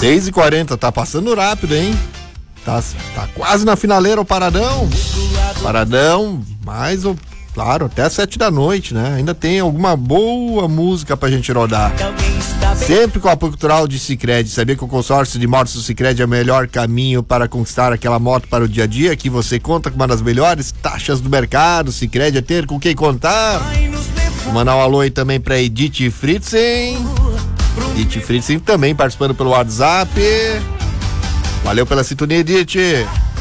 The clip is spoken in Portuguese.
6h40, tá passando rápido, hein? Tá quase na finaleira o Paradão. Paradão, mais o... Claro, até 7 da noite, né? Ainda tem alguma boa música pra gente rodar. Sempre com o apoio cultural de Sicredi. Sabia que o consórcio de motos do Sicredi é o melhor caminho para conquistar aquela moto para o dia a dia? Que você conta com uma das melhores taxas do mercado. Sicredi é ter com quem contar. Vou mandar um alô aí também pra Edith Fritzen. Edith Fritzen também participando pelo WhatsApp. Valeu pela sintonia, Edith.